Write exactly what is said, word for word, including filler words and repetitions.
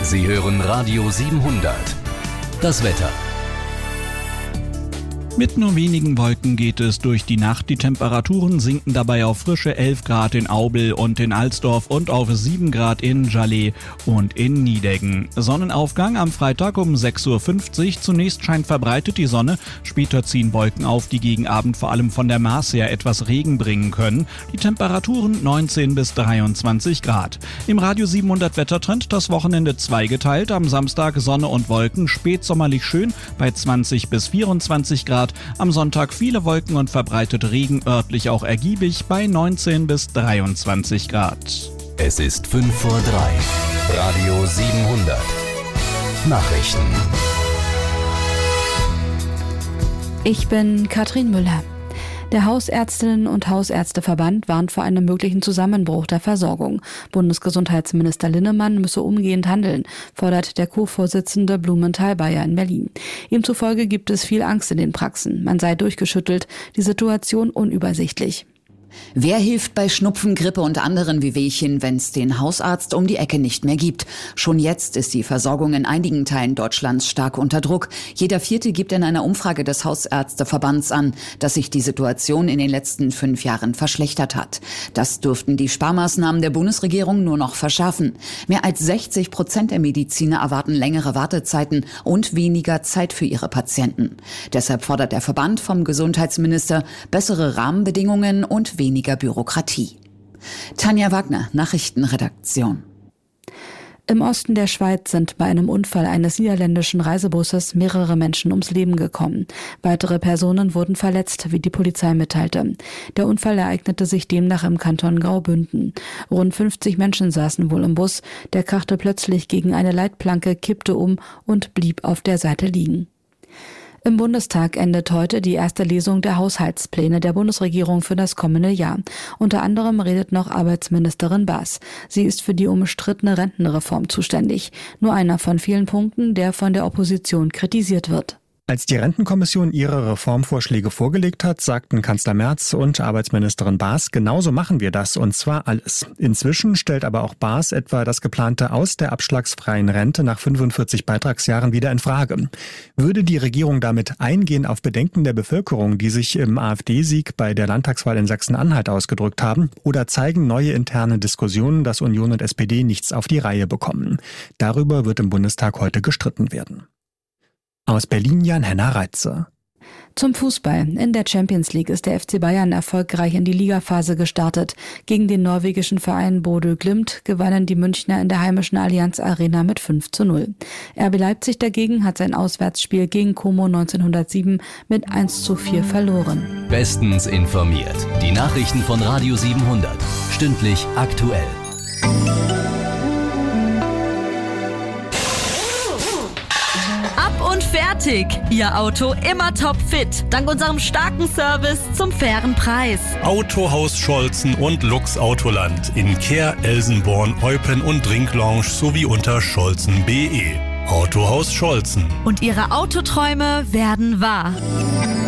Sie hören Radio siebenhundert. Das Wetter. Mit nur wenigen Wolken geht es durch die Nacht. Die Temperaturen sinken dabei auf frische elf Grad in Aubel und in Alsdorf und auf sieben Grad in Jallet und in Niedeggen. Sonnenaufgang am Freitag um sechs Uhr fünfzig. Zunächst scheint verbreitet die Sonne. Später ziehen Wolken auf, die gegen Abend vor allem von der Maas her etwas Regen bringen können. Die Temperaturen neunzehn bis dreiundzwanzig Grad. Im Radio siebenhundert Wettertrend das Wochenende zweigeteilt. Am Samstag Sonne und Wolken, spätsommerlich schön bei zwanzig bis vierundzwanzig Grad. Am Sonntag viele Wolken und verbreitet Regen, örtlich auch ergiebig bei neunzehn bis dreiundzwanzig Grad. Es ist fünf vor drei. Radio siebenhundert. Nachrichten. Ich bin Katrin Müller. Der Hausärztinnen- und Hausärzteverband warnt vor einem möglichen Zusammenbruch der Versorgung. Bundesgesundheitsminister Linnemann müsse umgehend handeln, fordert der Co-Vorsitzende Blumenthal-Bayer in Berlin. Ihm zufolge gibt es viel Angst in den Praxen. Man sei durchgeschüttelt, die Situation unübersichtlich. Wer hilft bei Schnupfen, Grippe und anderen Wehwehchen, wenn es den Hausarzt um die Ecke nicht mehr gibt? Schon jetzt ist die Versorgung in einigen Teilen Deutschlands stark unter Druck. Jeder Vierte gibt in einer Umfrage des Hausärzteverbands an, dass sich die Situation in den letzten fünf Jahren verschlechtert hat. Das dürften die Sparmaßnahmen der Bundesregierung nur noch verschärfen. Mehr als sechzig Prozent der Mediziner erwarten längere Wartezeiten und weniger Zeit für ihre Patienten. Deshalb fordert der Verband vom Gesundheitsminister bessere Rahmenbedingungen und weniger Bürokratie. Tanja Wagner, Nachrichtenredaktion. Im Osten der Schweiz sind bei einem Unfall eines niederländischen Reisebusses mehrere Menschen ums Leben gekommen. Weitere Personen wurden verletzt, wie die Polizei mitteilte. Der Unfall ereignete sich demnach im Kanton Graubünden. Rund fünfzig Menschen saßen wohl im Bus. Der krachte plötzlich gegen eine Leitplanke, kippte um und blieb auf der Seite liegen. Im Bundestag endet heute die erste Lesung der Haushaltspläne der Bundesregierung für das kommende Jahr. Unter anderem redet noch Arbeitsministerin Baas. Sie ist für die umstrittene Rentenreform zuständig. Nur einer von vielen Punkten, der von der Opposition kritisiert wird. Als die Rentenkommission ihre Reformvorschläge vorgelegt hat, sagten Kanzler Merz und Arbeitsministerin Baas, genauso machen wir das, und zwar alles. Inzwischen stellt aber auch Baas etwa das geplante Aus der abschlagsfreien Rente nach fünfundvierzig Beitragsjahren wieder in Frage. Würde die Regierung damit eingehen auf Bedenken der Bevölkerung, die sich im AfD-Sieg bei der Landtagswahl in Sachsen-Anhalt ausgedrückt haben, oder zeigen neue interne Diskussionen, dass Union und S P D nichts auf die Reihe bekommen? Darüber wird im Bundestag heute gestritten werden. Aus Berlin Jan-Henner Reitze. Zum Fußball. In der Champions League ist der F C Bayern erfolgreich in die Ligaphase gestartet. Gegen den norwegischen Verein Bodø Glimt gewannen die Münchner in der heimischen Allianz Arena mit fünf zu null. R B Leipzig dagegen hat sein Auswärtsspiel gegen Como neunzehnhundertsieben mit eins zu vier verloren. Bestens informiert. Die Nachrichten von Radio siebenhundert. Stündlich aktuell. Und fertig! Ihr Auto immer topfit. Dank unserem starken Service zum fairen Preis. Autohaus Scholzen und Lux Autoland in Kehr, Elsenborn, Eupen und Drinklounge sowie unter scholzen punkt de. Autohaus Scholzen. Und Ihre Autoträume werden wahr.